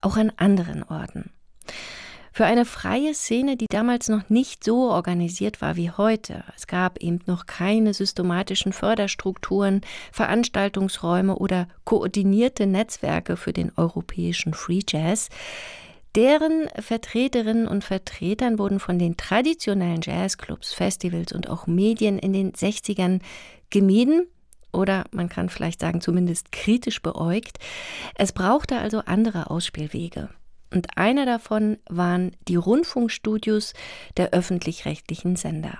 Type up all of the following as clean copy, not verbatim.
auch an anderen Orten. Für eine freie Szene, die damals noch nicht so organisiert war wie heute. Es gab eben noch keine systematischen Förderstrukturen, Veranstaltungsräume oder koordinierte Netzwerke für den europäischen Free Jazz. Deren Vertreterinnen und Vertretern wurden von den traditionellen Jazzclubs, Festivals und auch Medien in den 60ern gemieden oder man kann vielleicht sagen zumindest kritisch beäugt. Es brauchte also andere Ausspielwege. Und einer davon waren die Rundfunkstudios der öffentlich-rechtlichen Sender.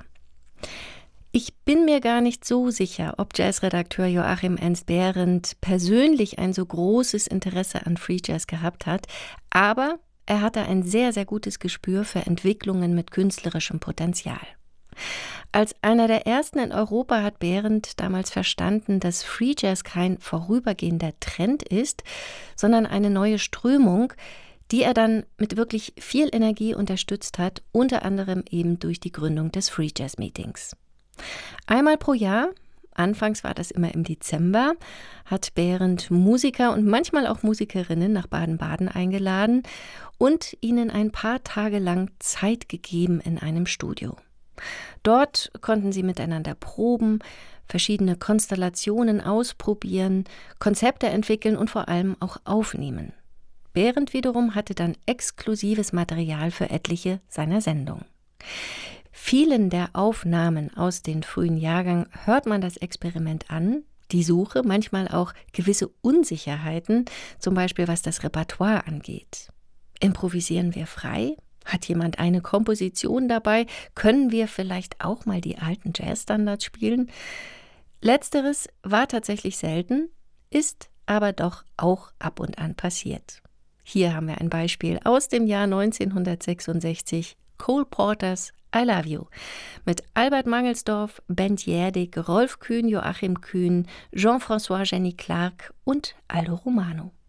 Ich bin mir gar nicht so sicher, ob Jazzredakteur Joachim Ernst Behrendt persönlich ein so großes Interesse an Free Jazz gehabt hat, aber er hatte ein sehr, sehr gutes Gespür für Entwicklungen mit künstlerischem Potenzial. Als einer der ersten in Europa hat Behrendt damals verstanden, dass Free Jazz kein vorübergehender Trend ist, sondern eine neue Strömung, die er dann mit wirklich viel Energie unterstützt hat, unter anderem eben durch die Gründung des Free Jazz Meetings. Einmal pro Jahr, anfangs war das immer im Dezember, hat Behrendt Musiker und manchmal auch Musikerinnen nach Baden-Baden eingeladen und ihnen ein paar Tage lang Zeit gegeben in einem Studio. Dort konnten sie miteinander proben, verschiedene Konstellationen ausprobieren, Konzepte entwickeln und vor allem auch aufnehmen. Behrendt wiederum hatte dann exklusives Material für etliche seiner Sendungen. Vielen der Aufnahmen aus den frühen Jahrgängen hört man das Experiment an, die Suche, manchmal auch gewisse Unsicherheiten, zum Beispiel was das Repertoire angeht. Improvisieren wir frei? Hat jemand eine Komposition dabei? Können wir vielleicht auch mal die alten Jazzstandards spielen? Letzteres war tatsächlich selten, ist aber doch auch ab und an passiert. Hier haben wir ein Beispiel aus dem Jahr 1966, Cole Porters I Love You mit Albert Mangelsdorff, Bent Jerdig, Rolf Kühn, Joachim Kühn, Jean-François Jenny Clark und Aldo Romano.